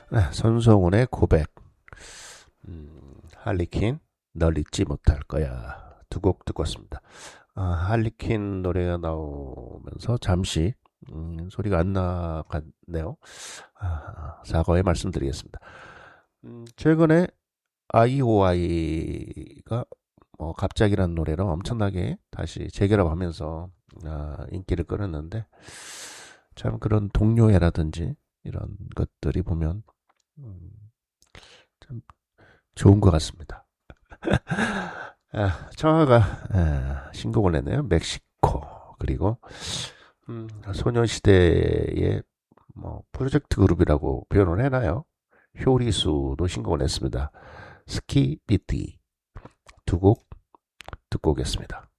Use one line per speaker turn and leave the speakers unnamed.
네, 손성훈의 고백, 할리퀸, 널 잊지 못할 거야. 두 곡 듣고 왔습니다. 할리퀸 노래가 나오면서 잠시 소리가 안 나갔네요. 사과의 말씀드리겠습니다. 최근에 아이오아이가 갑자기란 노래로 엄청나게 다시 재결합하면서 인기를 끌었는데, 참 그런 동료애라든지 이런 것들이 보면 참 좋은 것 같습니다. 청아가 신곡을 냈네요. 멕시코. 그리고 소녀시대의 프로젝트 그룹이라고 표현을 해놔요. 효리수도 신곡을 냈습니다. 스키비티 두 곡 듣고 오겠습니다.